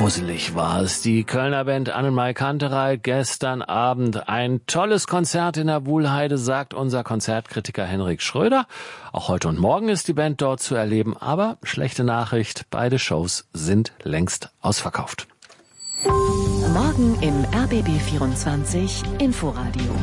Wusselig war es. Die Kölner Band Annenmai Kanterei gestern Abend. Ein tolles Konzert in der Wuhlheide, sagt unser Konzertkritiker Henrik Schröder. Auch heute und morgen ist die Band dort zu erleben. Aber schlechte Nachricht, beide Shows sind längst ausverkauft. Morgen im RBB 24 Inforadio.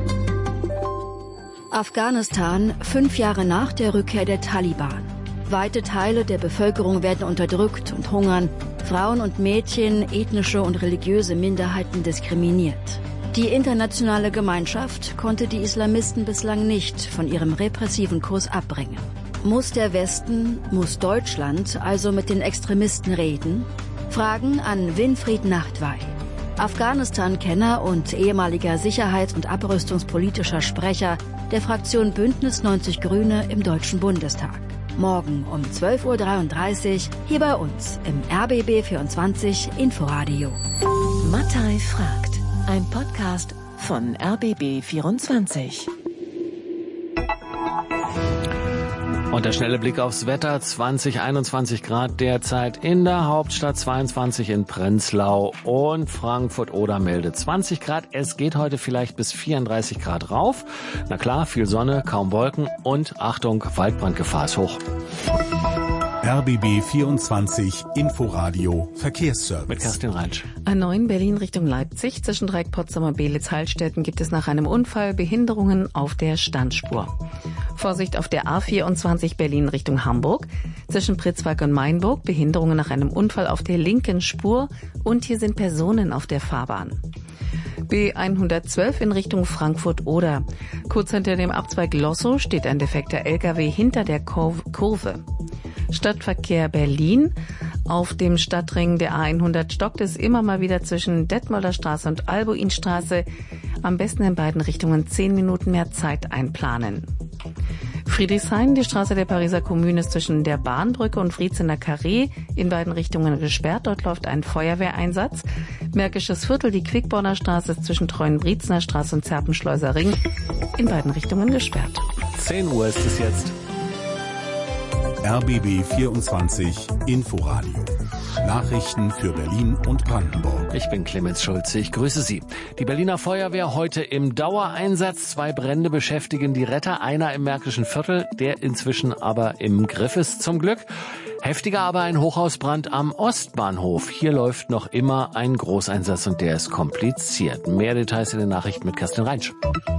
Afghanistan, 5 Jahre nach der Rückkehr der Taliban. Weite Teile der Bevölkerung werden unterdrückt und hungern. Frauen und Mädchen, ethnische und religiöse Minderheiten diskriminiert. Die internationale Gemeinschaft konnte die Islamisten bislang nicht von ihrem repressiven Kurs abbringen. Muss der Westen, muss Deutschland also mit den Extremisten reden? Fragen an Winfried Nachtwey, Afghanistan-Kenner und ehemaliger Sicherheits- und abrüstungspolitischer Sprecher der Fraktion Bündnis 90 Grüne im Deutschen Bundestag. Morgen um 12.33 Uhr hier bei uns im RBB 24 Inforadio. Mattei fragt, ein Podcast von RBB 24. Und der schnelle Blick aufs Wetter, 20, 21 Grad derzeit in der Hauptstadt, 22 in Prenzlau und Frankfurt oder meldet 20 Grad. Es geht heute vielleicht bis 34 Grad rauf. Na klar, viel Sonne, kaum Wolken und Achtung, Waldbrandgefahr ist hoch. RBB 24 Inforadio Verkehrsservice. Mit Kerstin Reinsch. A9 Berlin Richtung Leipzig. Zwischen Dreieck Potsdamer Beelitz-Heilstätten gibt es nach einem Unfall Behinderungen auf der Standspur. Vorsicht auf der A24 Berlin Richtung Hamburg. Zwischen Pritzwalk und Mainburg Behinderungen nach einem Unfall auf der linken Spur. Und hier sind Personen auf der Fahrbahn. B112 in Richtung Frankfurt-Oder. Kurz hinter dem Abzweig Lossow steht ein defekter LKW hinter der Kurve. Stadtverkehr Berlin. Auf dem Stadtring der A100 stockt es immer mal wieder zwischen Detmolder Straße und Albuinstraße. Am besten in beiden Richtungen 10 Minuten mehr Zeit einplanen. Friedrichshain, die Straße der Pariser Kommune ist zwischen der Bahnbrücke und Friedzener Carré in beiden Richtungen gesperrt. Dort läuft ein Feuerwehreinsatz. Märkisches Viertel, die Quickborner Straße ist zwischen Treuenbriezner Straße und Zerpenschleuser Ring in beiden Richtungen gesperrt. 10 Uhr ist es jetzt. RBB 24 Inforadio. Nachrichten für Berlin und Brandenburg. Ich bin Clemens Schulze, ich grüße Sie. Die Berliner Feuerwehr heute im Dauereinsatz. 2 Brände beschäftigen die Retter. Einer im Märkischen Viertel, der inzwischen aber im Griff ist zum Glück. Heftiger aber ein Hochhausbrand am Ostbahnhof. Hier läuft noch immer ein Großeinsatz und der ist kompliziert. Mehr Details in den Nachrichten mit Kerstin Reinsch.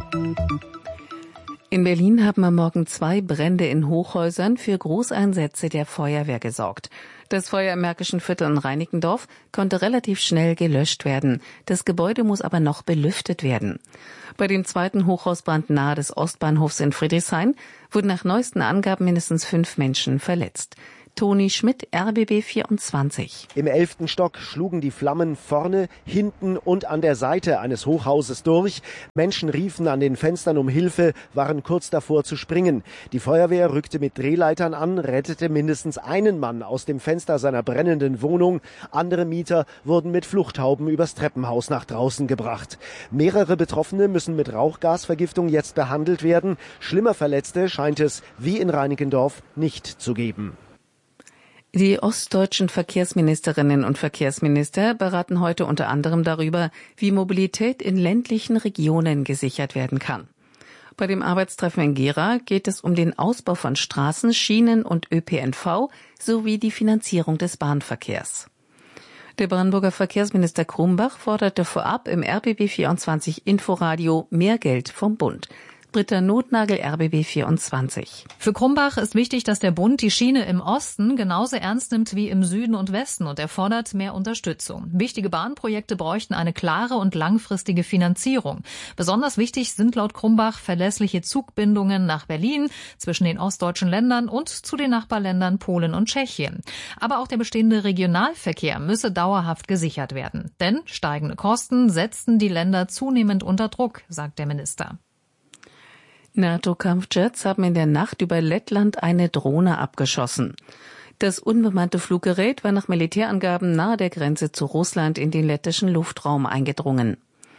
In Berlin haben am Morgen 2 Brände in Hochhäusern für Großeinsätze der Feuerwehr gesorgt. Das Feuer im Märkischen Viertel in Reinickendorf konnte relativ schnell gelöscht werden. Das Gebäude muss aber noch belüftet werden. Bei dem zweiten Hochhausbrand nahe des Ostbahnhofs in Friedrichshain wurden nach neuesten Angaben mindestens 5 Menschen verletzt. Toni Schmidt, RBB 24. Im 11. Stock schlugen die Flammen vorne, hinten und an der Seite eines Hochhauses durch. Menschen riefen an den Fenstern um Hilfe, waren kurz davor zu springen. Die Feuerwehr rückte mit Drehleitern an, rettete mindestens einen Mann aus dem Fenster seiner brennenden Wohnung. Andere Mieter wurden mit Fluchthauben übers Treppenhaus nach draußen gebracht. Mehrere Betroffene müssen mit Rauchgasvergiftung jetzt behandelt werden. Schlimmer Verletzte scheint es, wie in Reinickendorf, nicht zu geben. Die ostdeutschen Verkehrsministerinnen und Verkehrsminister beraten heute unter anderem darüber, wie Mobilität in ländlichen Regionen gesichert werden kann. Bei dem Arbeitstreffen in Gera geht es um den Ausbau von Straßen, Schienen und ÖPNV sowie die Finanzierung des Bahnverkehrs. Der Brandenburger Verkehrsminister Krumbach forderte vorab im RBB 24 Inforadio mehr Geld vom Bund. Britta Notnagel, RBB 24. Für Krumbach ist wichtig, dass der Bund die Schiene im Osten genauso ernst nimmt wie im Süden und Westen und er fordert mehr Unterstützung. Wichtige Bahnprojekte bräuchten eine klare und langfristige Finanzierung. Besonders wichtig sind laut Krumbach verlässliche Zugbindungen nach Berlin, zwischen den ostdeutschen Ländern und zu den Nachbarländern Polen und Tschechien. Aber auch der bestehende Regionalverkehr müsse dauerhaft gesichert werden. Denn steigende Kosten setzten die Länder zunehmend unter Druck, sagt der Minister. NATO-Kampfjets haben in der Nacht über Lettland eine Drohne abgeschossen. Das unbemannte Fluggerät war nach Militärangaben nahe der Grenze zu Russland in den lettischen Luftraum eingedrungen.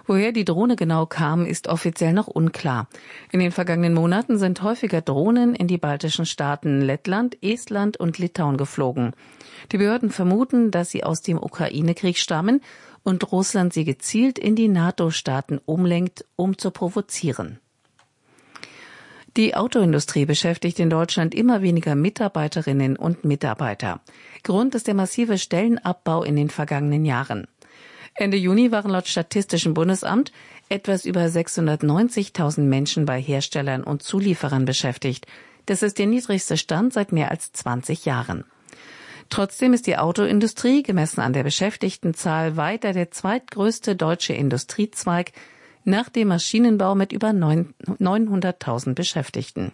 Woher die Drohne genau kam, ist offiziell noch unklar. In den vergangenen Monaten sind häufiger Drohnen in die baltischen Staaten Lettland, Estland und Litauen geflogen. Die Behörden vermuten, dass sie aus dem Ukraine-Krieg stammen und Russland sie gezielt in die NATO-Staaten umlenkt, um zu provozieren. Die Autoindustrie beschäftigt in Deutschland immer weniger Mitarbeiterinnen und Mitarbeiter. Grund ist der massive Stellenabbau in den vergangenen Jahren. Ende Juni waren laut Statistischem Bundesamt etwas über 690.000 Menschen bei Herstellern und Zulieferern beschäftigt. Das ist der niedrigste Stand seit mehr als 20 Jahren. Trotzdem ist die Autoindustrie, gemessen an der Beschäftigtenzahl, weiter der zweitgrößte deutsche Industriezweig nach dem Maschinenbau mit über 900.000 Beschäftigten.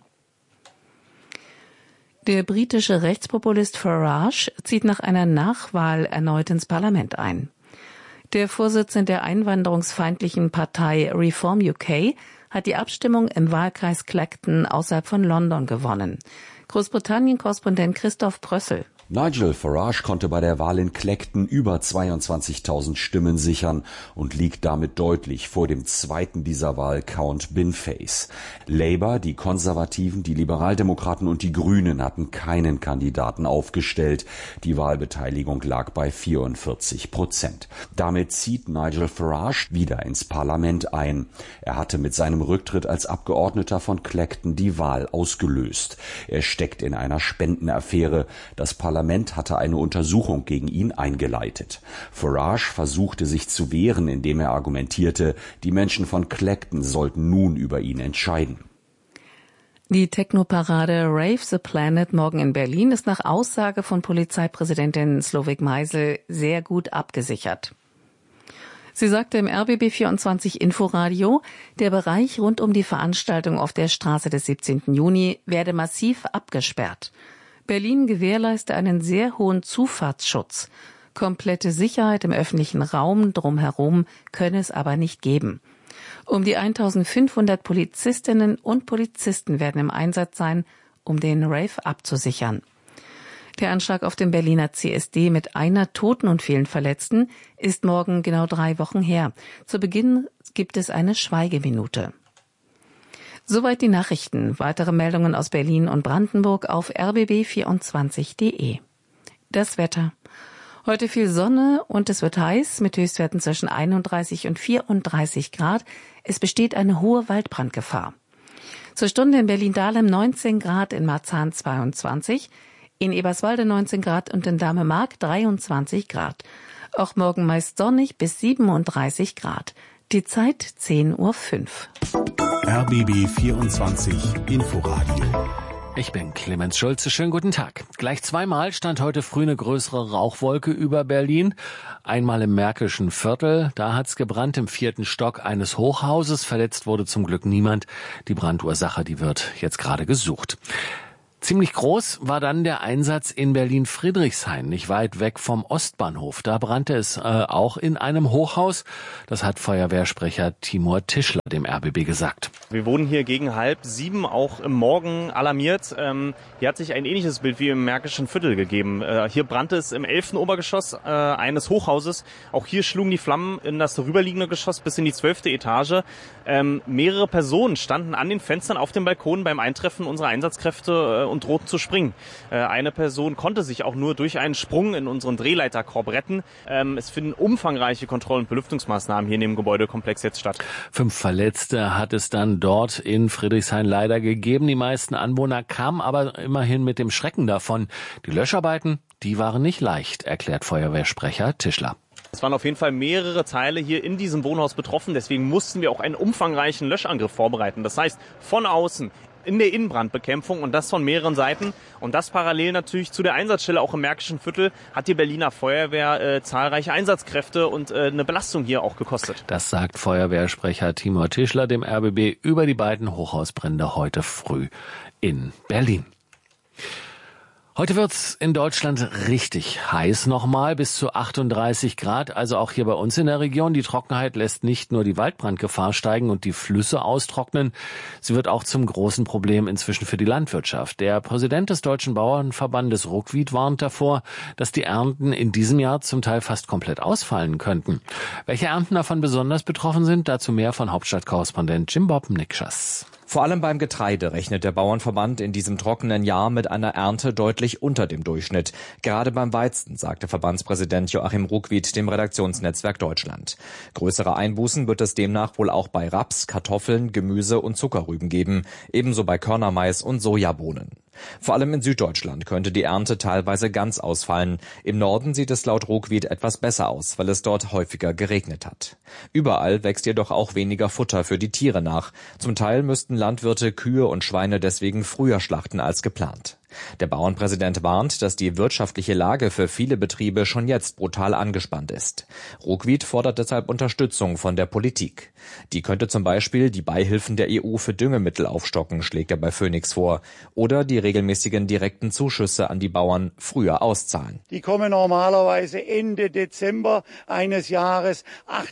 Der britische Rechtspopulist Farage zieht nach einer Nachwahl erneut ins Parlament ein. Der Vorsitzende der einwanderungsfeindlichen Partei Reform UK hat die Abstimmung im Wahlkreis Clacton außerhalb von London gewonnen. Großbritannien-Korrespondent Christoph Brössel. Nigel Farage konnte bei der Wahl in Clacton über 22.000 Stimmen sichern und liegt damit deutlich vor dem zweiten dieser Wahl, Count Binface. Labour, die Konservativen, die Liberaldemokraten und die Grünen hatten keinen Kandidaten aufgestellt. Die Wahlbeteiligung lag bei 44%. Damit zieht Nigel Farage wieder ins Parlament ein. Er hatte mit seinem Rücktritt als Abgeordneter von Clacton die Wahl ausgelöst. Er steckt in einer Spendenaffäre. Das Parlament hatte eine Untersuchung gegen ihn eingeleitet. Farage versuchte sich zu wehren, indem er argumentierte, die Menschen von Clacton sollten nun über ihn entscheiden. Die Technoparade Rave the Planet morgen in Berlin ist nach Aussage von Polizeipräsidentin Slowik Meisel sehr gut abgesichert. Sie sagte im RBB24 Inforadio, der Bereich rund um die Veranstaltung auf der Straße des 17. Juni werde massiv abgesperrt. Berlin gewährleiste einen sehr hohen Zufahrtsschutz. Komplette Sicherheit im öffentlichen Raum drumherum könne es aber nicht geben. Um die 1500 Polizistinnen und Polizisten werden im Einsatz sein, um den Rave abzusichern. Der Anschlag auf dem Berliner CSD mit einer Toten und vielen Verletzten ist morgen genau 3 Wochen her. Zu Beginn gibt es eine Schweigeminute. Soweit die Nachrichten. Weitere Meldungen aus Berlin und Brandenburg auf rbb24.de. Das Wetter. Heute viel Sonne und es wird heiß mit Höchstwerten zwischen 31 und 34 Grad. Es besteht eine hohe Waldbrandgefahr. Zur Stunde in Berlin-Dahlem 19 Grad, in Marzahn 22, in Eberswalde 19 Grad und in Dahme-Mark 23 Grad. Auch morgen meist sonnig bis 37 Grad. Die Zeit 10:05 Uhr. RBB 24 Inforadio. Ich bin Clemens Schulze. Schönen guten Tag. Gleich zweimal stand heute früh eine größere Rauchwolke über Berlin. Einmal im Märkischen Viertel. Da hat's gebrannt im 4. Stock eines Hochhauses. Verletzt wurde zum Glück niemand. Die Brandursache, die wird jetzt gerade gesucht. Ziemlich groß war dann der Einsatz in Berlin-Friedrichshain, nicht weit weg vom Ostbahnhof. Da brannte es auch in einem Hochhaus. Das hat Feuerwehrsprecher Timur Tischler dem RBB gesagt. Wir wurden hier gegen 6:30 auch im Morgen alarmiert. Hier hat sich ein ähnliches Bild wie im Märkischen Viertel gegeben. Hier brannte es im 11. Obergeschoss eines Hochhauses. Auch hier schlugen die Flammen in das darüberliegende Geschoss bis in die 12. Etage. Mehrere Personen standen an den Fenstern auf dem Balkon beim Eintreffen unserer Einsatzkräfte und drohten zu springen. Eine Person konnte sich auch nur durch einen Sprung in unseren Drehleiterkorb retten. Es finden umfangreiche Kontroll- und Belüftungsmaßnahmen hier in dem Gebäudekomplex jetzt statt. 5 Verletzte hat es dann dort in Friedrichshain leider gegeben. Die meisten Anwohner kamen aber immerhin mit dem Schrecken davon. Die Löscharbeiten, die waren nicht leicht, erklärt Feuerwehrsprecher Tischler. Es waren auf jeden Fall mehrere Teile hier in diesem Wohnhaus betroffen. Deswegen mussten wir auch einen umfangreichen Löschangriff vorbereiten. Das heißt, von außen in der Innenbrandbekämpfung und das von mehreren Seiten. Und das parallel natürlich zu der Einsatzstelle auch im Märkischen Viertel hat die Berliner Feuerwehr zahlreiche Einsatzkräfte und eine Belastung hier auch gekostet. Das sagt Feuerwehrsprecher Timur Tischler dem RBB über die beiden Hochhausbrände heute früh in Berlin. Heute wird's in Deutschland richtig heiß nochmal, bis zu 38 Grad. Also auch hier bei uns in der Region. Die Trockenheit lässt nicht nur die Waldbrandgefahr steigen und die Flüsse austrocknen. Sie wird auch zum großen Problem inzwischen für die Landwirtschaft. Der Präsident des Deutschen Bauernverbandes Ruckwied warnt davor, dass die Ernten in diesem Jahr zum Teil fast komplett ausfallen könnten. Welche Ernten davon besonders betroffen sind, dazu mehr von Hauptstadtkorrespondent Jim Bob Nikschas. Vor allem beim Getreide rechnet der Bauernverband in diesem trockenen Jahr mit einer Ernte deutlich unter dem Durchschnitt. Gerade beim Weizen, sagte Verbandspräsident Joachim Ruckwied dem Redaktionsnetzwerk Deutschland. Größere Einbußen wird es demnach wohl auch bei Raps, Kartoffeln, Gemüse und Zuckerrüben geben, ebenso bei Körnermais und Sojabohnen. Vor allem in Süddeutschland könnte die Ernte teilweise ganz ausfallen. Im Norden sieht es laut Ruckwied etwas besser aus, weil es dort häufiger geregnet hat. Überall wächst jedoch auch weniger Futter für die Tiere nach. Zum Teil müssten Landwirte Kühe und Schweine deswegen früher schlachten als geplant. Der Bauernpräsident warnt, dass die wirtschaftliche Lage für viele Betriebe schon jetzt brutal angespannt ist. Ruckwied fordert deshalb Unterstützung von der Politik. Die könnte zum Beispiel die Beihilfen der EU für Düngemittel aufstocken, schlägt er bei Phoenix vor, oder die regelmäßigen direkten Zuschüsse an die Bauern früher auszahlen. Die kommen normalerweise Ende Dezember eines Jahres,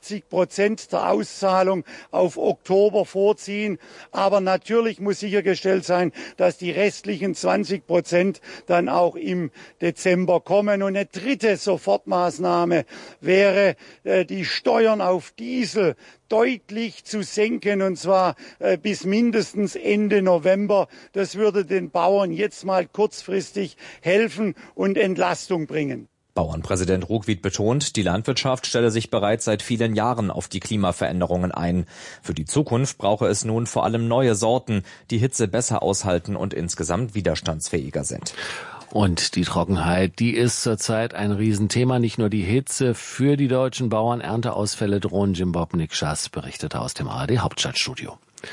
80% der Auszahlung auf Oktober vorziehen. Aber natürlich muss sichergestellt sein, dass die restlichen 20% dann auch im Dezember kommen. Und eine dritte Sofortmaßnahme wäre, die Steuern auf Diesel deutlich zu senken, und zwar bis mindestens Ende November. Das würde den Bauern jetzt mal kurzfristig helfen und Entlastung bringen. Bauernpräsident Ruckwied betont, die Landwirtschaft stelle sich bereits seit vielen Jahren auf die Klimaveränderungen ein. Für die Zukunft brauche es nun vor allem neue Sorten, die Hitze besser aushalten und insgesamt widerstandsfähiger sind. Und die Trockenheit, die ist zurzeit ein Riesenthema. Nicht nur die Hitze für die deutschen Bauern. Ernteausfälle drohen. Jim Bob Nikschas berichtete aus dem ARD Hauptstadtstudio.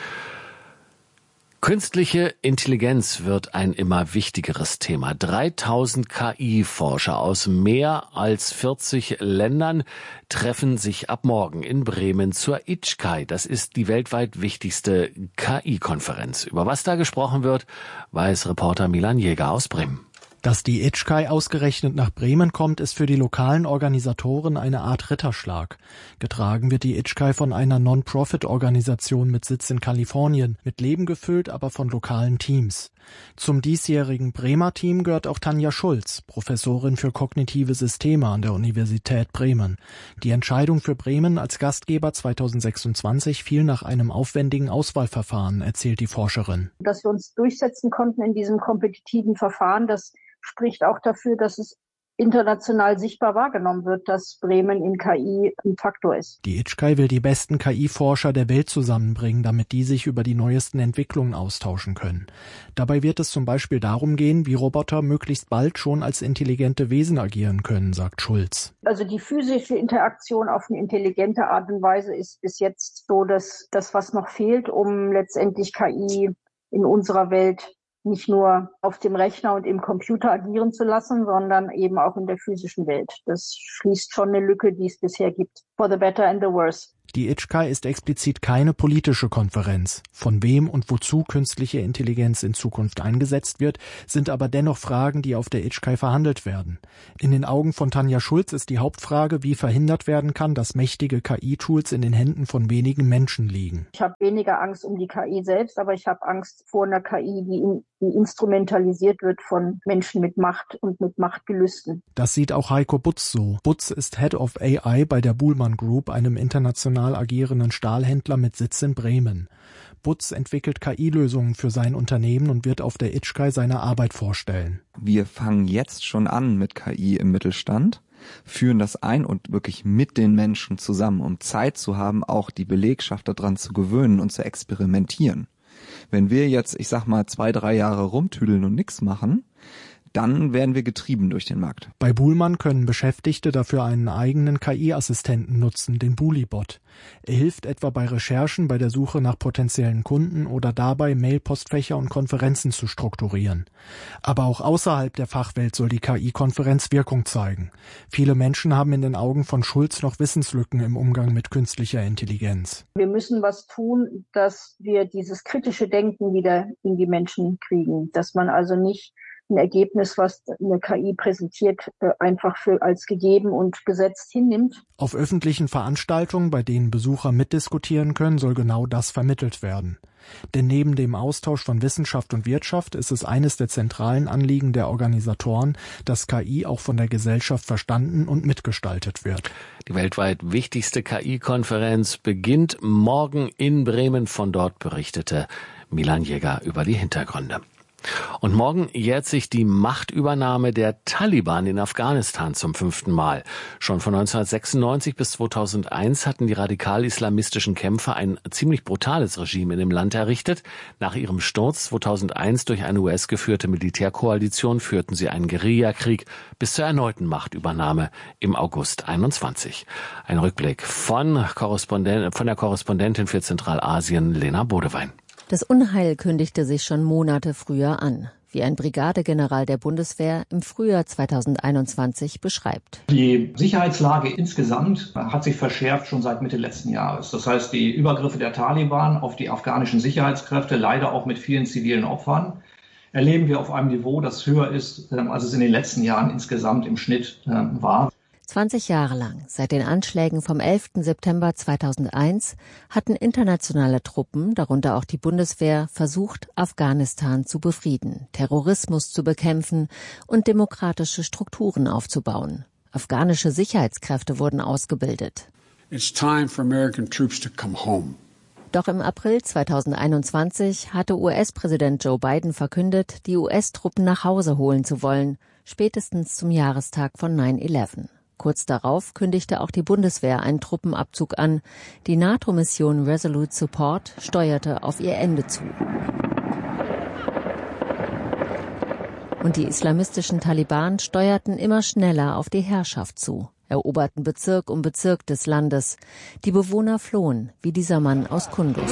Künstliche Intelligenz wird ein immer wichtigeres Thema. 3000 KI-Forscher aus mehr als 40 Ländern treffen sich ab morgen in Bremen zur ITCHKAI. Das ist die weltweit wichtigste KI-Konferenz. Über was da gesprochen wird, weiß Reporter Milan Jäger aus Bremen. Dass die ITCHKAI ausgerechnet nach Bremen kommt, ist für die lokalen Organisatoren eine Art Ritterschlag. Getragen wird die ITCHKAI von einer Non-Profit-Organisation mit Sitz in Kalifornien, mit Leben gefüllt, aber von lokalen Teams. Zum diesjährigen Bremer Team gehört auch Tanja Schulz, Professorin für kognitive Systeme an der Universität Bremen. Die Entscheidung für Bremen als Gastgeber 2026 fiel nach einem aufwendigen Auswahlverfahren, erzählt die Forscherin. Dass wir uns durchsetzen konnten in diesem kompetitiven Verfahren, das spricht auch dafür, dass es international sichtbar wahrgenommen wird, dass Bremen in KI ein Faktor ist. Die ITCHKAI will die besten KI-Forscher der Welt zusammenbringen, damit die sich über die neuesten Entwicklungen austauschen können. Dabei wird es zum Beispiel darum gehen, wie Roboter möglichst bald schon als intelligente Wesen agieren können, sagt Schulz. Also die physische Interaktion auf eine intelligente Art und Weise ist bis jetzt so das, was noch fehlt, um letztendlich KI in unserer Welt nicht nur auf dem Rechner und im Computer agieren zu lassen, sondern eben auch in der physischen Welt. Das schließt schon eine Lücke, die es bisher gibt. For the better and the worse. Die ITCHKAI ist explizit keine politische Konferenz. Von wem und wozu künstliche Intelligenz in Zukunft eingesetzt wird, sind aber dennoch Fragen, die auf der ITCHKAI verhandelt werden. In den Augen von Tanja Schulz ist die Hauptfrage, wie verhindert werden kann, dass mächtige KI-Tools in den Händen von wenigen Menschen liegen. Ich habe weniger Angst um die KI selbst, aber ich habe Angst vor einer KI, die instrumentalisiert wird von Menschen mit Macht und mit Machtgelüsten. Das sieht auch Heiko Butz so. Butz ist Head of AI bei der Buhlmann Group, einem international agierenden Stahlhändler mit Sitz in Bremen. Butz entwickelt KI-Lösungen für sein Unternehmen und wird auf der ITCHKAI seine Arbeit vorstellen. Wir fangen jetzt schon an mit KI im Mittelstand, führen das ein und wirklich mit den Menschen zusammen, um Zeit zu haben, auch die Belegschaft daran zu gewöhnen und zu experimentieren. Wenn wir jetzt, 2-3 Jahre rumtüdeln und nichts machen, dann werden wir getrieben durch den Markt. Bei Buhlmann können Beschäftigte dafür einen eigenen KI-Assistenten nutzen, den Bulibot. Er hilft etwa bei Recherchen, bei der Suche nach potenziellen Kunden oder dabei, Mail-Postfächer und Konferenzen zu strukturieren. Aber auch außerhalb der Fachwelt soll die KI-Konferenz Wirkung zeigen. Viele Menschen haben in den Augen von Schulz noch Wissenslücken im Umgang mit künstlicher Intelligenz. Wir müssen was tun, dass wir dieses kritische Denken wieder in die Menschen kriegen, dass man also nicht ein Ergebnis, was eine KI präsentiert, einfach als gegeben und gesetzt hinnimmt. Auf öffentlichen Veranstaltungen, bei denen Besucher mitdiskutieren können, soll genau das vermittelt werden. Denn neben dem Austausch von Wissenschaft und Wirtschaft ist es eines der zentralen Anliegen der Organisatoren, dass KI auch von der Gesellschaft verstanden und mitgestaltet wird. Die weltweit wichtigste KI-Konferenz beginnt morgen in Bremen. Von dort berichtete Milan Jäger über die Hintergründe. Und morgen jährt sich die Machtübernahme der Taliban in Afghanistan zum 5. Mal. Schon von 1996 bis 2001 hatten die radikal-islamistischen Kämpfer ein ziemlich brutales Regime in dem Land errichtet. Nach ihrem Sturz 2001 durch eine US-geführte Militärkoalition führten sie einen Guerillakrieg bis zur erneuten Machtübernahme im August 21. Ein Rückblick von der Korrespondentin für Zentralasien, Lena Bodewein. Das Unheil kündigte sich schon Monate früher an, wie ein Brigadegeneral der Bundeswehr im Frühjahr 2021 beschreibt. Die Sicherheitslage insgesamt hat sich verschärft schon seit Mitte letzten Jahres. Das heißt, die Übergriffe der Taliban auf die afghanischen Sicherheitskräfte, leider auch mit vielen zivilen Opfern, erleben wir auf einem Niveau, das höher ist, als es in den letzten Jahren insgesamt im Schnitt war. 20 Jahre lang, seit den Anschlägen vom 11. September 2001, hatten internationale Truppen, darunter auch die Bundeswehr, versucht, Afghanistan zu befrieden, Terrorismus zu bekämpfen und demokratische Strukturen aufzubauen. Afghanische Sicherheitskräfte wurden ausgebildet. It's time for American troops to come home. Doch im April 2021 hatte US-Präsident Joe Biden verkündet, die US-Truppen nach Hause holen zu wollen, spätestens zum Jahrestag von 9/11. Kurz darauf kündigte auch die Bundeswehr einen Truppenabzug an. Die NATO-Mission Resolute Support steuerte auf ihr Ende zu. Und die islamistischen Taliban steuerten immer schneller auf die Herrschaft zu, eroberten Bezirk um Bezirk des Landes. Die Bewohner flohen, wie dieser Mann aus Kunduz.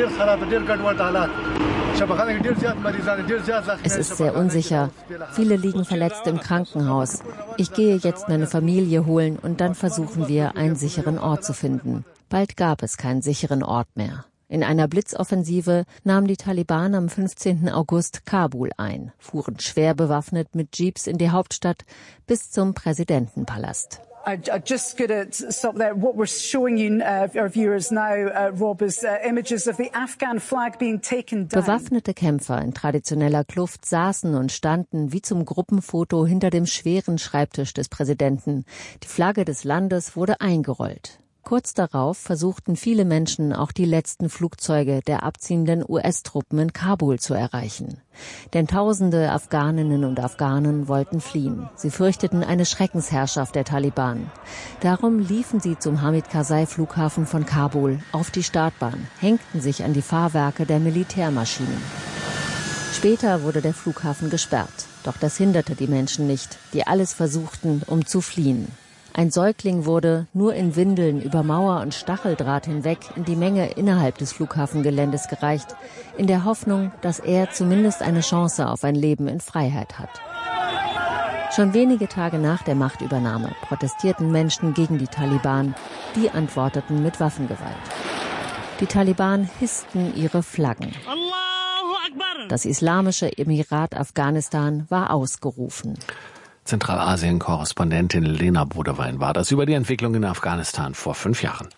Es ist sehr unsicher. Viele liegen verletzt im Krankenhaus. Ich gehe jetzt meine Familie holen und dann versuchen wir, einen sicheren Ort zu finden. Bald gab es keinen sicheren Ort mehr. In einer Blitzoffensive nahmen die Taliban am 15. August Kabul ein, fuhren schwer bewaffnet mit Jeeps in die Hauptstadt bis zum Präsidentenpalast. I just going to stop there. What we're showing you, our viewers now, Rob, is images of the Afghan flag being taken down. Bewaffnete Kämpfer in traditioneller Kluft saßen und standen wie zum Gruppenfoto hinter dem schweren Schreibtisch des Präsidenten. Die Flagge des Landes wurde eingerollt. Kurz darauf versuchten viele Menschen, auch die letzten Flugzeuge der abziehenden US-Truppen in Kabul zu erreichen. Denn tausende Afghaninnen und Afghanen wollten fliehen. Sie fürchteten eine Schreckensherrschaft der Taliban. Darum liefen sie zum Hamid-Karzai-Flughafen von Kabul auf die Startbahn, hängten sich an die Fahrwerke der Militärmaschinen. Später wurde der Flughafen gesperrt. Doch das hinderte die Menschen nicht, die alles versuchten, um zu fliehen. Ein Säugling wurde, nur in Windeln über Mauer und Stacheldraht hinweg, in die Menge innerhalb des Flughafengeländes gereicht, in der Hoffnung, dass er zumindest eine Chance auf ein Leben in Freiheit hat. Schon wenige Tage nach der Machtübernahme protestierten Menschen gegen die Taliban. Die antworteten mit Waffengewalt. Die Taliban hissten ihre Flaggen. Das Islamische Emirat Afghanistan war ausgerufen. Zentralasien-Korrespondentin Lena Bodewein war das über die Entwicklung in Afghanistan vor 5 Jahren.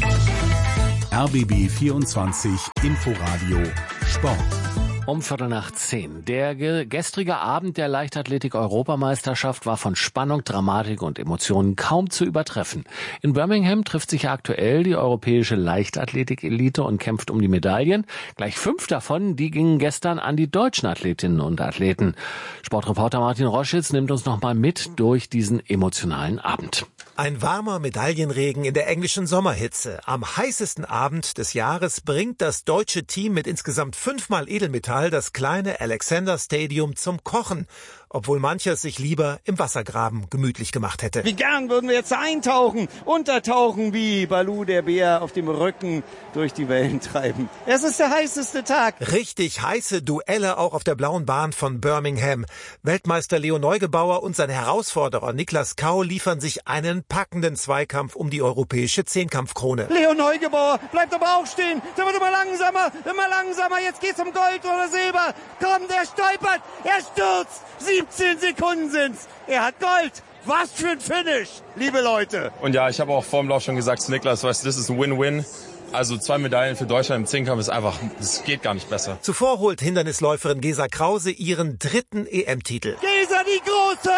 RBB 24 Inforadio Sport. Um 9:15. Der gestrige Abend der Leichtathletik-Europameisterschaft war von Spannung, Dramatik und Emotionen kaum zu übertreffen. In Birmingham trifft sich aktuell die europäische Leichtathletik-Elite und kämpft um die Medaillen. Gleich 5 davon, die gingen gestern an die deutschen Athletinnen und Athleten. Sportreporter Martin Roschitz nimmt uns nochmal mit durch diesen emotionalen Abend. Ein warmer Medaillenregen in der englischen Sommerhitze. Am heißesten Abend des Jahres bringt das deutsche Team mit insgesamt 5-mal Edelmetall das kleine Alexander Stadium zum Kochen. obwohl mancher es sich lieber im Wassergraben gemütlich gemacht hätte. Wie gern würden wir jetzt eintauchen, untertauchen, wie Baloo der Bär auf dem Rücken durch die Wellen treiben. Es ist der heißeste Tag. Richtig heiße Duelle auch auf der blauen Bahn von Birmingham. Weltmeister Leo Neugebauer und sein Herausforderer Niklas Kaul liefern sich einen packenden Zweikampf um die europäische Zehnkampfkrone. Leo Neugebauer bleibt aber auch stehen. Der wird immer langsamer. Jetzt geht's um Gold oder Silber. Komm, der stolpert. Er stürzt. 17 Sekunden sind's. Er hat Gold. Was für ein Finish, liebe Leute. Und ja, ich habe auch vor dem Lauf schon gesagt zu Niklas, weißt du, das ist ein Win-Win. Also 2 Medaillen für Deutschland im Zehnkampf ist einfach, es geht gar nicht besser. Zuvor holt Hindernisläuferin Gesa Krause ihren 3. EM-Titel. Gesa die Große!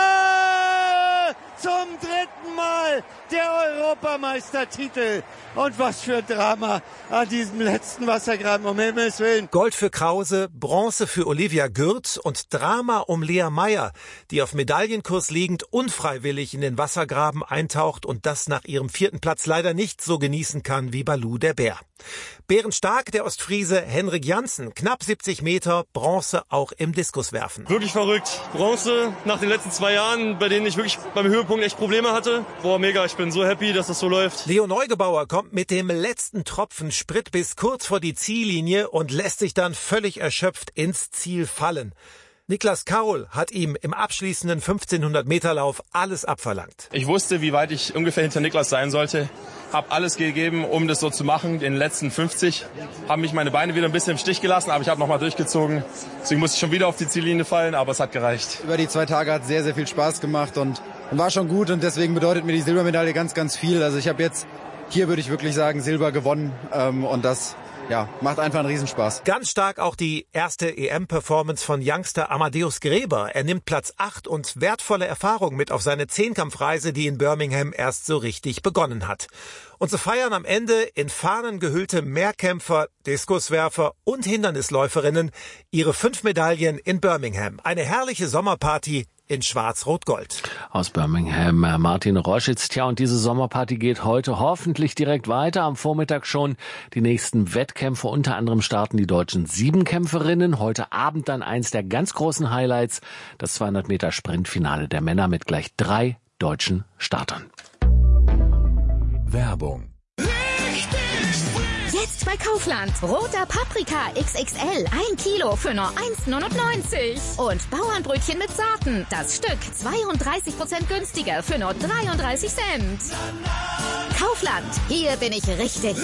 Zum 3. Mal der Europameistertitel. Und was für ein Drama an diesem letzten Wassergraben, um Himmels Willen. Gold für Krause, Bronze für Olivia Gürt und Drama um Lea Meyer, die auf Medaillenkurs liegend unfreiwillig in den Wassergraben eintaucht und das nach ihrem 4. Platz leider nicht so genießen kann wie Baloo der Bär. Bärenstark der Ostfriese Henrik Janssen, knapp 70 Meter, Bronze auch im Diskuswerfen. Wirklich verrückt. Bronze nach den letzten 2 Jahren, bei denen ich wirklich beim Höhepunkt echt Probleme hatte. Boah, mega, ich bin so happy, dass das so läuft. Leo Neugebauer kommt mit dem letzten Tropfen Sprit bis kurz vor die Ziellinie und lässt sich dann völlig erschöpft ins Ziel fallen. Niklas Kaul hat ihm im abschließenden 1500-Meter-Lauf alles abverlangt. Ich wusste, wie weit ich ungefähr hinter Niklas sein sollte. Habe alles gegeben, um das so zu machen. In den letzten 50 haben mich meine Beine wieder ein bisschen im Stich gelassen, aber ich habe nochmal durchgezogen. Deswegen musste ich schon wieder auf die Ziellinie fallen, aber es hat gereicht. Über die 2 Tage hat sehr, sehr viel Spaß gemacht und war schon gut. Und deswegen bedeutet mir die Silbermedaille ganz, ganz viel. Also ich habe jetzt, hier würde ich wirklich sagen, Silber gewonnen. Und das macht einfach einen Riesenspaß. Ganz stark auch die erste EM-Performance von Youngster Amadeus Gräber. Er nimmt Platz 8 und wertvolle Erfahrung mit auf seine Zehnkampfreise, die in Birmingham erst so richtig begonnen hat. Und so feiern am Ende in Fahnen gehüllte Mehrkämpfer, Diskuswerfer und Hindernisläuferinnen ihre 5 Medaillen in Birmingham. Eine herrliche Sommerparty in Schwarz-Rot-Gold. Aus Birmingham, Martin Roschitz. Tja, und diese Sommerparty geht heute hoffentlich direkt weiter. Am Vormittag schon die nächsten Wettkämpfe. Unter anderem starten die deutschen 7-Kämpferinnen. Heute Abend dann eins der ganz großen Highlights, das 200 Meter Sprintfinale der Männer mit gleich 3 deutschen Startern. Werbung. Jetzt bei Kaufland. Roter Paprika XXL. 1 Kilo für nur 1,99. Und Bauernbrötchen mit Saaten. Das Stück 32% günstiger für nur 33 Cent. Kaufland. Hier bin ich richtig.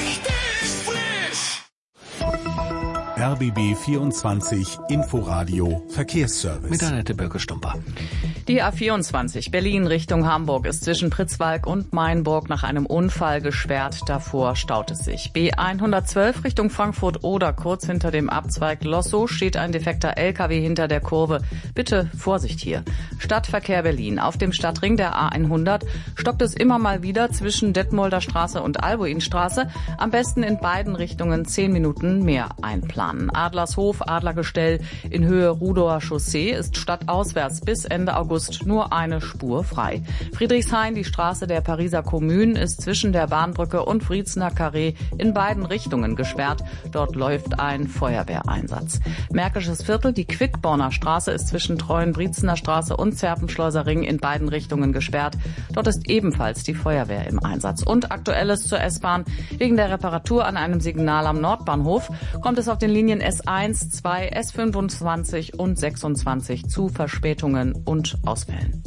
RBB 24 Inforadio Verkehrsservice. Mit Annette Böcke-Stumper. Die A24 Berlin Richtung Hamburg ist zwischen Pritzwalk und Mainburg nach einem Unfall gesperrt. Davor staut es sich. B112 Richtung Frankfurt oder kurz hinter dem Abzweig Lossow steht ein defekter LKW hinter der Kurve. Bitte Vorsicht hier. Stadtverkehr Berlin. Auf dem Stadtring der A100 stockt es immer mal wieder zwischen Detmolder Straße und Albuinstraße. Am besten in beiden Richtungen 10 Minuten mehr einplanen. Adlershof, Adlergestell in Höhe Rudower Chaussee ist stadtauswärts bis Ende August nur eine Spur frei. Friedrichshain, die Straße der Pariser Kommune, ist zwischen der Bahnbrücke und Vriezner Carré in beiden Richtungen gesperrt. Dort läuft ein Feuerwehreinsatz. Märkisches Viertel, die Quickborner Straße ist zwischen Treuen-Vriezner Straße und Zerpenschleuser Ring in beiden Richtungen gesperrt. Dort ist ebenfalls die Feuerwehr im Einsatz. Und Aktuelles zur S-Bahn. Wegen der Reparatur an einem Signal am Nordbahnhof kommt es auf den Linien S1, 2, S25 und 26 zu Verspätungen und Ausfällen.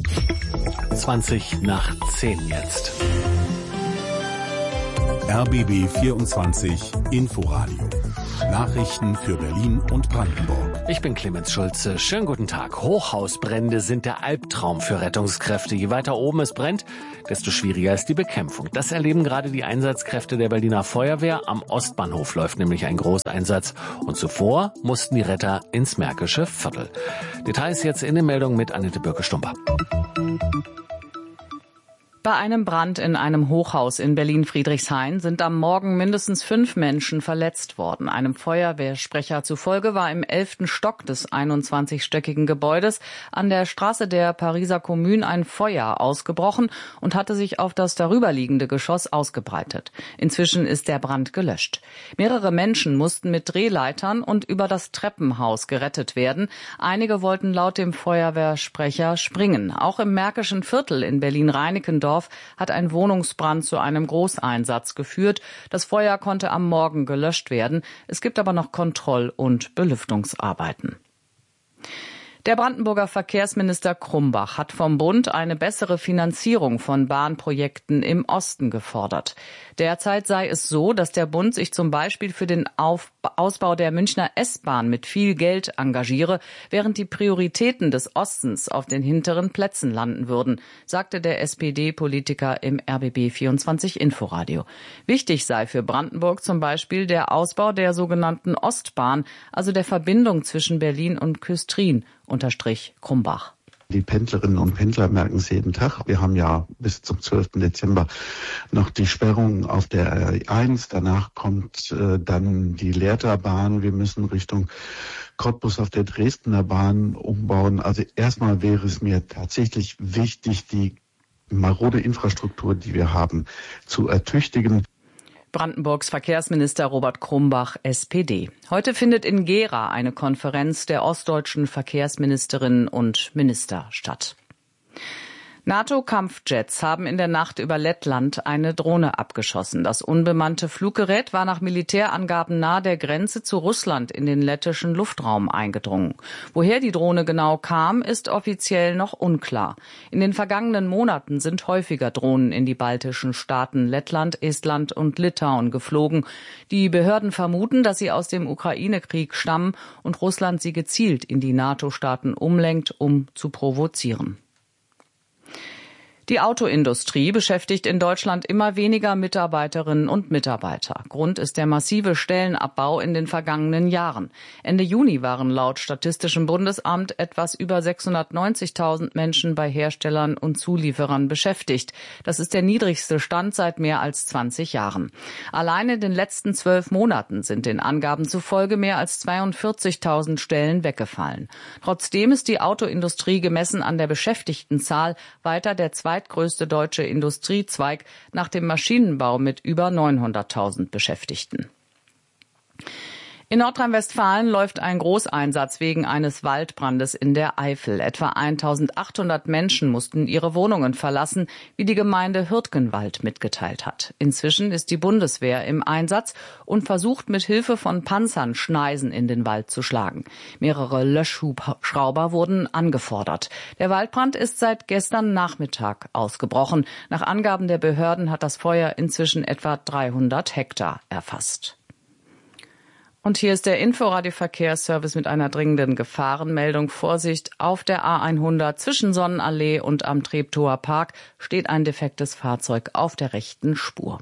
20:10 jetzt. RBB 24 Inforadio. Nachrichten für Berlin und Brandenburg. Ich bin Clemens Schulze. Schönen guten Tag. Hochhausbrände sind der Albtraum für Rettungskräfte. Je weiter oben es brennt, desto schwieriger ist die Bekämpfung. Das erleben gerade die Einsatzkräfte der Berliner Feuerwehr. Am Ostbahnhof läuft nämlich ein Großeinsatz. Und zuvor mussten die Retter ins Märkische Viertel. Details jetzt in den Meldungen mit Annette Böcke-Stumper. Bei einem Brand in einem Hochhaus in Berlin-Friedrichshain sind am Morgen mindestens 5 Menschen verletzt worden. Einem Feuerwehrsprecher zufolge war im 11. Stock des 21-stöckigen Gebäudes an der Straße der Pariser Kommune ein Feuer ausgebrochen und hatte sich auf das darüberliegende Geschoss ausgebreitet. Inzwischen ist der Brand gelöscht. Mehrere Menschen mussten mit Drehleitern und über das Treppenhaus gerettet werden. Einige wollten laut dem Feuerwehrsprecher springen. Auch im Märkischen Viertel in Berlin-Reinickendorf hat ein Wohnungsbrand zu einem Großeinsatz geführt. Das Feuer konnte am Morgen gelöscht werden. Es gibt aber noch Kontroll- und Belüftungsarbeiten. Der Brandenburger Verkehrsminister Krumbach hat vom Bund eine bessere Finanzierung von Bahnprojekten im Osten gefordert. Derzeit sei es so, dass der Bund sich zum Beispiel für den Ausbau der Münchner S-Bahn mit viel Geld engagiere, während die Prioritäten des Ostens auf den hinteren Plätzen landen würden, sagte der SPD-Politiker im RBB24 Inforadio. Wichtig sei für Brandenburg zum Beispiel der Ausbau der sogenannten Ostbahn, also der Verbindung zwischen Berlin und Küstrin, unterstrich Krumbach. Die Pendlerinnen und Pendler merken es jeden Tag. Wir haben ja bis zum 12. Dezember noch die Sperrung auf der R1. Danach kommt dann die Lehrterbahn. Wir müssen Richtung Cottbus auf der Dresdner Bahn umbauen. Also erstmal wäre es mir tatsächlich wichtig, die marode Infrastruktur, die wir haben, zu ertüchtigen. Brandenburgs Verkehrsminister Robert Krumbach, SPD. Heute findet in Gera eine Konferenz der ostdeutschen Verkehrsministerinnen und Minister statt. NATO-Kampfjets haben in der Nacht über Lettland eine Drohne abgeschossen. Das unbemannte Fluggerät war nach Militärangaben nahe der Grenze zu Russland in den lettischen Luftraum eingedrungen. Woher die Drohne genau kam, ist offiziell noch unklar. In den vergangenen Monaten sind häufiger Drohnen in die baltischen Staaten Lettland, Estland und Litauen geflogen. Die Behörden vermuten, dass sie aus dem Ukraine-Krieg stammen und Russland sie gezielt in die NATO-Staaten umlenkt, um zu provozieren. Die Autoindustrie beschäftigt in Deutschland immer weniger Mitarbeiterinnen und Mitarbeiter. Grund ist der massive Stellenabbau in den vergangenen Jahren. Ende Juni waren laut Statistischem Bundesamt etwas über 690.000 Menschen bei Herstellern und Zulieferern beschäftigt. Das ist der niedrigste Stand seit mehr als 20 Jahren. Allein in den letzten 12 Monaten sind den Angaben zufolge mehr als 42.000 Stellen weggefallen. Trotzdem ist die Autoindustrie gemessen an der Beschäftigtenzahl weiter der zweitgrößte deutsche Industriezweig nach dem Maschinenbau mit über 900.000 Beschäftigten. In Nordrhein-Westfalen läuft ein Großeinsatz wegen eines Waldbrandes in der Eifel. Etwa 1.800 Menschen mussten ihre Wohnungen verlassen, wie die Gemeinde Hürtgenwald mitgeteilt hat. Inzwischen ist die Bundeswehr im Einsatz und versucht mit Hilfe von Panzern Schneisen in den Wald zu schlagen. Mehrere Löschhubschrauber wurden angefordert. Der Waldbrand ist seit gestern Nachmittag ausgebrochen. Nach Angaben der Behörden hat das Feuer inzwischen etwa 300 Hektar erfasst. Und hier ist der Inforadio-Verkehrsservice mit einer dringenden Gefahrenmeldung. Vorsicht, auf der A100 zwischen Sonnenallee und am Treptower Park steht ein defektes Fahrzeug auf der rechten Spur.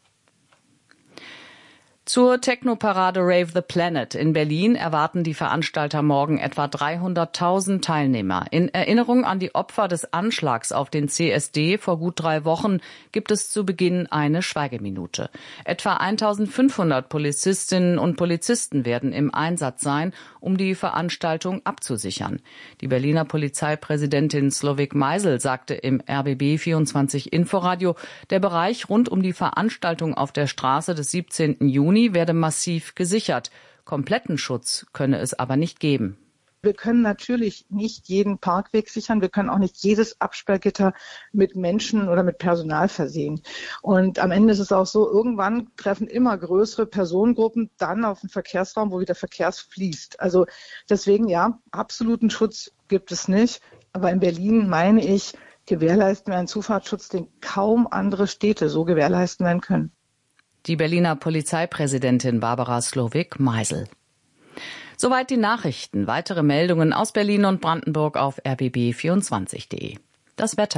Zur Technoparade Rave the Planet in Berlin erwarten die Veranstalter morgen etwa 300.000 Teilnehmer. In Erinnerung an die Opfer des Anschlags auf den CSD vor gut 3 Wochen gibt es zu Beginn eine Schweigeminute. Etwa 1.500 Polizistinnen und Polizisten werden im Einsatz sein, um die Veranstaltung abzusichern. Die Berliner Polizeipräsidentin Slowik Meisel sagte im RBB24 Inforadio, der Bereich rund um die Veranstaltung auf der Straße des 17. Juni werde massiv gesichert. Kompletten Schutz könne es aber nicht geben. Wir können natürlich nicht jeden Parkweg sichern. Wir können auch nicht jedes Absperrgitter mit Menschen oder mit Personal versehen. Und am Ende ist es auch so, irgendwann treffen immer größere Personengruppen dann auf den Verkehrsraum, wo wieder Verkehr fließt. Also deswegen, ja, absoluten Schutz gibt es nicht. Aber in Berlin, meine ich, gewährleisten wir einen Zufahrtsschutz, den kaum andere Städte so gewährleisten werden können. Die Berliner Polizeipräsidentin Barbara Slowik-Meisel. Soweit die Nachrichten. Weitere Meldungen aus Berlin und Brandenburg auf rbb24.de. Das Wetter.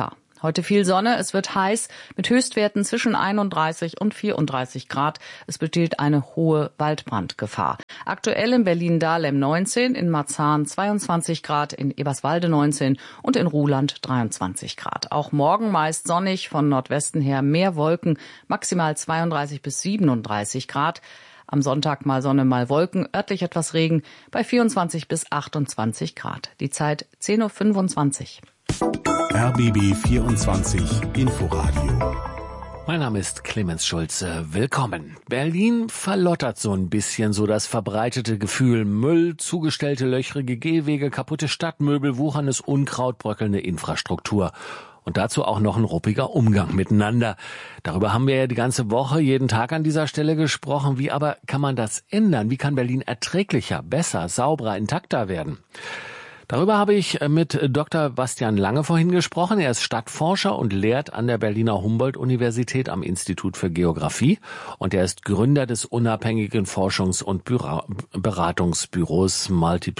Heute viel Sonne, es wird heiß mit Höchstwerten zwischen 31 und 34 Grad. Es besteht eine hohe Waldbrandgefahr. Aktuell in Berlin-Dahlem 19, in Marzahn 22 Grad, in Eberswalde 19 und in Ruhland 23 Grad. Auch morgen meist sonnig, von Nordwesten her mehr Wolken, maximal 32 bis 37 Grad. Am Sonntag mal Sonne, mal Wolken, örtlich etwas Regen bei 24 bis 28 Grad. Die Zeit 10.25 Uhr. RBB 24 Inforadio. Mein Name ist Clemens Schulze. Willkommen. Berlin verlottert so ein bisschen, so das verbreitete Gefühl. Müll, zugestellte löchrige Gehwege, kaputte Stadtmöbel, wucherndes Unkraut, bröckelnde Infrastruktur. Und dazu auch noch ein ruppiger Umgang miteinander. Darüber haben wir ja die ganze Woche, jeden Tag an dieser Stelle gesprochen. Wie aber kann man das ändern? Wie kann Berlin erträglicher, besser, sauberer, intakter werden? Darüber habe ich mit Dr. Bastian Lange vorhin gesprochen. Er ist Stadtforscher und lehrt an der Berliner Humboldt-Universität am Institut für Geographie. Und er ist Gründer des unabhängigen Forschungs- und Beratungsbüros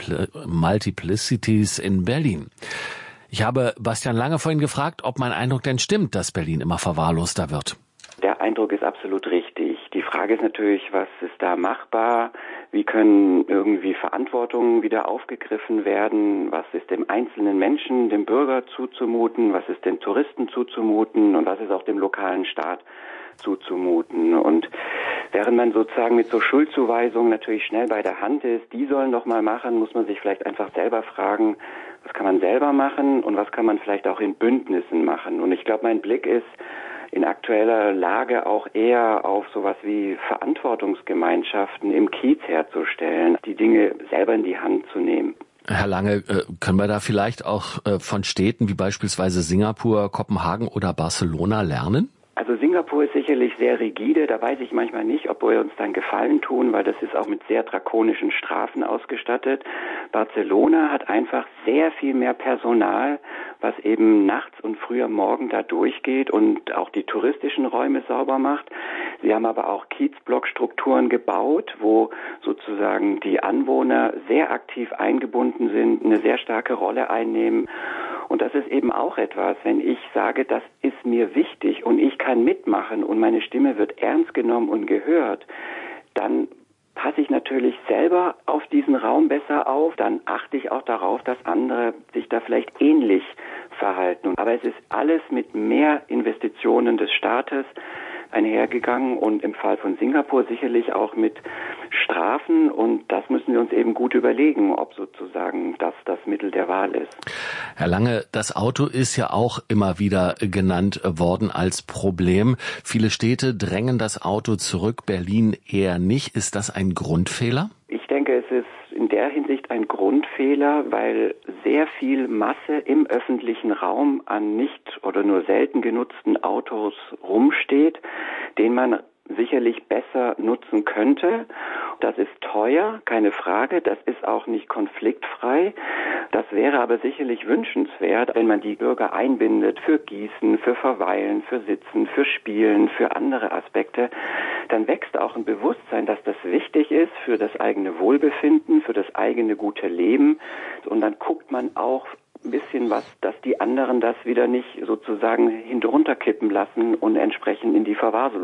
Multiplicities in Berlin. Ich habe Bastian Lange vorhin gefragt, ob mein Eindruck denn stimmt, dass Berlin immer verwahrloster wird. Der Eindruck ist absolut richtig. Die Frage ist natürlich, was ist da machbar? Wie können irgendwie Verantwortungen wieder aufgegriffen werden? Was ist dem einzelnen Menschen, dem Bürger zuzumuten? Was ist den Touristen zuzumuten? Und was ist auch dem lokalen Staat zuzumuten? Und während man sozusagen mit so Schuldzuweisungen natürlich schnell bei der Hand ist, die sollen doch mal machen, muss man sich vielleicht einfach selber fragen, was kann man selber machen und was kann man vielleicht auch in Bündnissen machen? Und ich glaube, mein Blick ist in aktueller Lage auch eher auf sowas wie Verantwortungsgemeinschaften im Kiez herzustellen, die Dinge selber in die Hand zu nehmen. Herr Lange, können wir da vielleicht auch von Städten wie beispielsweise Singapur, Kopenhagen oder Barcelona lernen? Also Singapur ist sicherlich sehr rigide, da weiß ich manchmal nicht, ob wir uns dann Gefallen tun, weil das ist auch mit sehr drakonischen Strafen ausgestattet. Barcelona hat einfach sehr viel mehr Personal, was eben nachts und früh am Morgen da durchgeht und auch die touristischen Räume sauber macht. Sie haben aber auch Kiezblockstrukturen gebaut, wo sozusagen die Anwohner sehr aktiv eingebunden sind, eine sehr starke Rolle einnehmen. Und das ist eben auch etwas, wenn ich sage, das ist mir wichtig und ich kann mitmachen und meine Stimme wird ernst genommen und gehört, dann passe ich natürlich selber auf diesen Raum besser auf, dann achte ich auch darauf, dass andere sich da vielleicht ähnlich verhalten. Aber es ist alles mit mehr Investitionen des Staates einhergegangen und im Fall von Singapur sicherlich auch mit Strafen, und das müssen wir uns eben gut überlegen, ob sozusagen das Mittel der Wahl ist. Herr Lange, das Auto ist ja auch immer wieder genannt worden als Problem. Viele Städte drängen das Auto zurück, Berlin eher nicht. Ist das ein Grundfehler? Ich denke, es ist in der Hinsicht ein Grundfehler, weil sehr viel Masse im öffentlichen Raum an nicht oder nur selten genutzten Autos rumsteht, den man sicherlich besser nutzen könnte. Das ist teuer, keine Frage. Das ist auch nicht konfliktfrei. Das wäre aber sicherlich wünschenswert, wenn man die Bürger einbindet für Gießen, für Verweilen, für Sitzen, für Spielen, für andere Aspekte. Dann wächst auch ein Bewusstsein, dass das wichtig ist für das eigene Wohlbefinden, für das eigene gute Leben. Und dann guckt man auch ein bisschen was, dass die anderen das wieder nicht sozusagen hinunterkippen lassen und entsprechend in die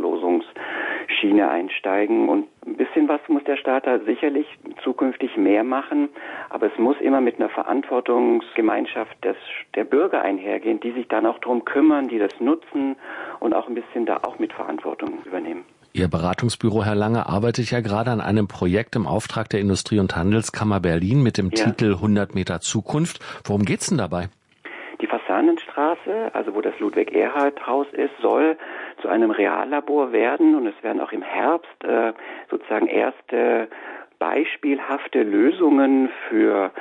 Verwahrlosungsschiene einsteigen. Und ein bisschen was muss der Staat da sicherlich zukünftig mehr machen, aber es muss immer mit einer Verantwortungsgemeinschaft der Bürger einhergehen, die sich dann auch darum kümmern, die das nutzen und auch ein bisschen da auch mit Verantwortung übernehmen. Ihr Beratungsbüro, Herr Lange, arbeitet ja gerade an einem Projekt im Auftrag der Industrie- und Handelskammer Berlin mit dem Titel 100 Meter Zukunft. Worum geht's denn dabei? Die Fasanenstraße, also wo das Ludwig-Erhard-Haus ist, soll zu einem Reallabor werden, und es werden auch im Herbst sozusagen erste beispielhafte Lösungen für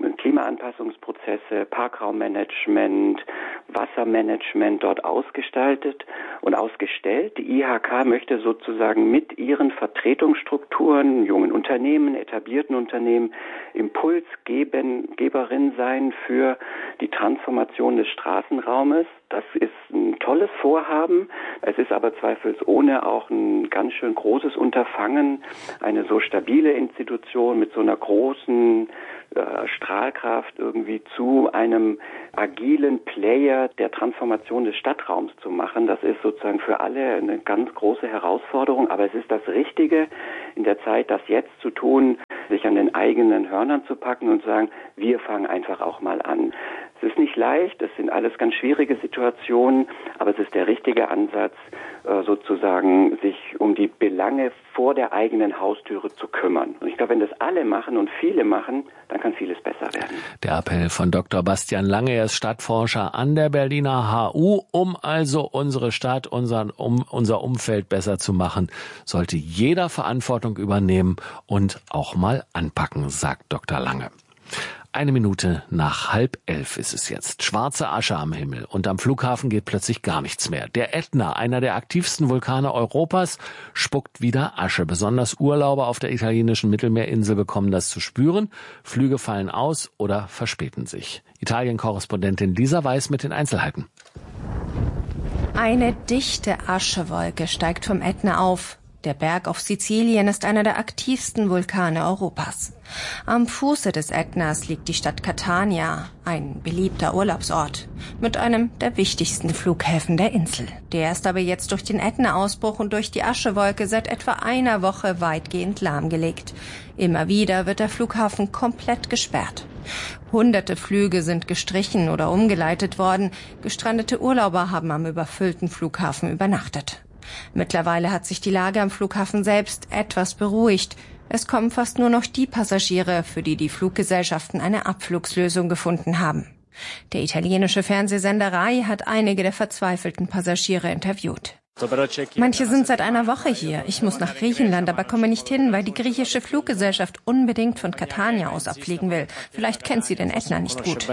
Klimaanpassungsprozesse, Parkraummanagement, Wassermanagement dort ausgestaltet und ausgestellt. Die IHK möchte sozusagen mit ihren Vertretungsstrukturen, jungen Unternehmen, etablierten Unternehmen, Impulsgeberin sein für die Transformation des Straßenraumes. Das ist ein tolles Vorhaben. Es ist aber zweifelsohne auch ein ganz schön großes Unterfangen, eine so stabile Institution mit so einer großen Strahlkraft irgendwie zu einem agilen Player der Transformation des Stadtraums zu machen. Das ist sozusagen für alle eine ganz große Herausforderung, aber es ist das Richtige, in der Zeit das jetzt zu tun, sich an den eigenen Hörnern zu packen und zu sagen, wir fangen einfach auch mal an. Es ist nicht leicht, es sind alles ganz schwierige Situationen, aber es ist der richtige Ansatz, sozusagen sich um die Belange vor der eigenen Haustüre zu kümmern. Und ich glaube, wenn das alle machen und viele machen, dann kann vieles besser werden. Der Appell von Dr. Bastian Lange, er ist Stadtforscher an der Berliner HU, um also unsere Stadt, unser Umfeld besser zu machen, sollte jeder Verantwortung übernehmen und auch mal anpacken, sagt Dr. Lange. 1 Minute nach 10:30 ist es jetzt. Schwarze Asche am Himmel und am Flughafen geht plötzlich gar nichts mehr. Der Ätna, einer der aktivsten Vulkane Europas, spuckt wieder Asche. Besonders Urlauber auf der italienischen Mittelmeerinsel bekommen das zu spüren. Flüge fallen aus oder verspäten sich. Italien-Korrespondentin Lisa Weiß mit den Einzelheiten. Eine dichte Aschewolke steigt vom Ätna auf. Der Berg auf Sizilien ist einer der aktivsten Vulkane Europas. Am Fuße des Ätnas liegt die Stadt Catania, ein beliebter Urlaubsort, mit einem der wichtigsten Flughäfen der Insel. Der ist aber jetzt durch den Ätna-Ausbruch und durch die Aschewolke seit etwa einer Woche weitgehend lahmgelegt. Immer wieder wird der Flughafen komplett gesperrt. Hunderte Flüge sind gestrichen oder umgeleitet worden. Gestrandete Urlauber haben am überfüllten Flughafen übernachtet. Mittlerweile hat sich die Lage am Flughafen selbst etwas beruhigt. Es kommen fast nur noch die Passagiere, für die die Fluggesellschaften eine Abflugslösung gefunden haben. Der italienische Fernsehsender Rai hat einige der verzweifelten Passagiere interviewt. Manche sind seit einer Woche hier. Ich muss nach Griechenland, aber komme nicht hin, weil die griechische Fluggesellschaft unbedingt von Catania aus abfliegen will. Vielleicht kennt sie den Ätna nicht gut.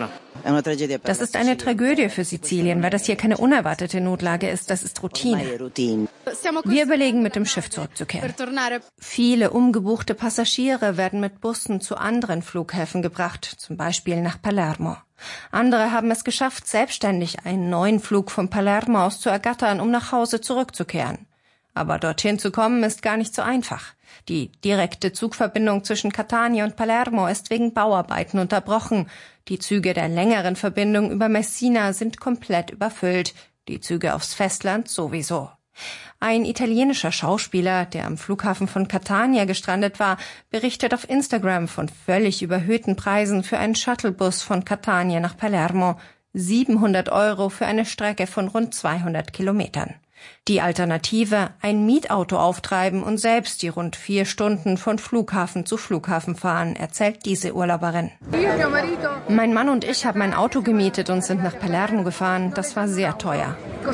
Das ist eine Tragödie für Sizilien, weil das hier keine unerwartete Notlage ist. Das ist Routine. Wir überlegen, mit dem Schiff zurückzukehren. Viele umgebuchte Passagiere werden mit Bussen zu anderen Flughäfen gebracht, zum Beispiel nach Palermo. Andere haben es geschafft, selbstständig einen neuen Flug von Palermo aus zu ergattern, um nach Hause zurückzukehren. Aber dorthin zu kommen ist gar nicht so einfach. Die direkte Zugverbindung zwischen Catania und Palermo ist wegen Bauarbeiten unterbrochen. Die Züge der längeren Verbindung über Messina sind komplett überfüllt, die Züge aufs Festland sowieso. Ein italienischer Schauspieler, der am Flughafen von Catania gestrandet war, berichtet auf Instagram von völlig überhöhten Preisen für einen Shuttlebus von Catania nach Palermo. 700 € für eine Strecke von rund 200 Kilometern. Die Alternative, ein Mietauto auftreiben und selbst die rund 4 Stunden von Flughafen zu Flughafen fahren, erzählt diese Urlauberin. Mein Mann und ich haben ein Auto gemietet und sind nach Palermo gefahren. Das war sehr teuer.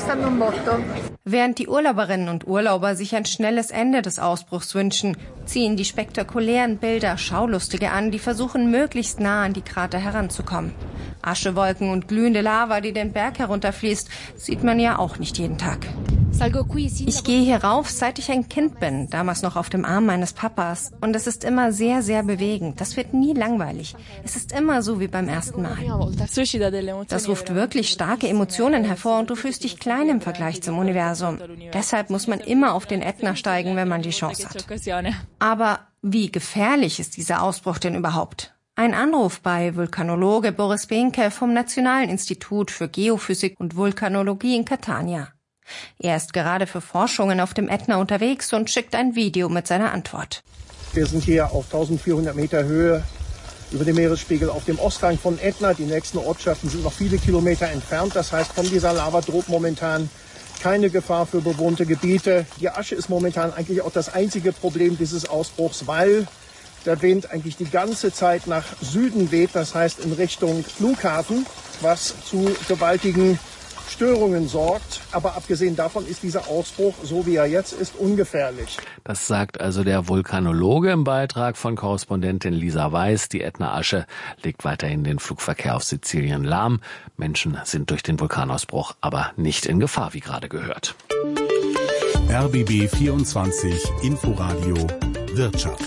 Während die Urlauberinnen und Urlauber sich ein schnelles Ende des Ausbruchs wünschen, ziehen die spektakulären Bilder Schaulustige an, die versuchen, möglichst nah an die Krater heranzukommen. Aschewolken und glühende Lava, die den Berg herunterfließt, sieht man ja auch nicht jeden Tag. Ich gehe hier rauf, seit ich ein Kind bin, damals noch auf dem Arm meines Papas. Und es ist immer sehr, sehr bewegend. Das wird nie langweilig. Es ist immer so wie beim ersten Mal. Das ruft wirklich starke Emotionen hervor und du fühlst dich klein im Vergleich zum Universum. Deshalb muss man immer auf den Ätna steigen, wenn man die Chance hat. Aber wie gefährlich ist dieser Ausbruch denn überhaupt? Ein Anruf bei Vulkanologe Boris Behnke vom Nationalen Institut für Geophysik und Vulkanologie in Catania. Er ist gerade für Forschungen auf dem Ätna unterwegs und schickt ein Video mit seiner Antwort. Wir sind hier auf 1400 Meter Höhe über dem Meeresspiegel auf dem Osthang von Ätna. Die nächsten Ortschaften sind noch viele Kilometer entfernt. Das heißt, von dieser Lava droht momentan keine Gefahr für bewohnte Gebiete. Die Asche ist momentan eigentlich auch das einzige Problem dieses Ausbruchs, weil der Wind eigentlich die ganze Zeit nach Süden weht, das heißt in Richtung Flughafen, was zu gewaltigen Störungen sorgt. Aber abgesehen davon ist dieser Ausbruch, so wie er jetzt ist, ungefährlich. Das sagt also der Vulkanologe im Beitrag von Korrespondentin Lisa Weiß. Die Ätna-Asche legt weiterhin den Flugverkehr auf Sizilien lahm. Menschen sind durch den Vulkanausbruch aber nicht in Gefahr, wie gerade gehört. RBB 24 Inforadio Wirtschaft.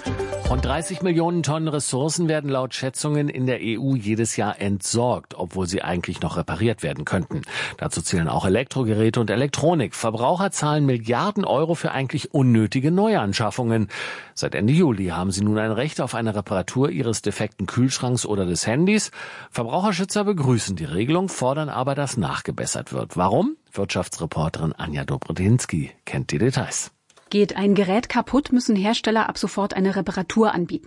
Rund 30 Millionen Tonnen Ressourcen werden laut Schätzungen in der EU jedes Jahr entsorgt, obwohl sie eigentlich noch repariert werden könnten. Dazu zählen auch Elektrogeräte und Elektronik. Verbraucher zahlen Milliarden Euro für eigentlich unnötige Neuanschaffungen. Seit Ende Juli haben sie nun ein Recht auf eine Reparatur ihres defekten Kühlschranks oder des Handys. Verbraucherschützer begrüßen die Regelung, fordern aber, dass nachgebessert wird. Warum? Wirtschaftsreporterin Anja Dobrodinsky kennt die Details. Geht ein Gerät kaputt, müssen Hersteller ab sofort eine Reparatur anbieten.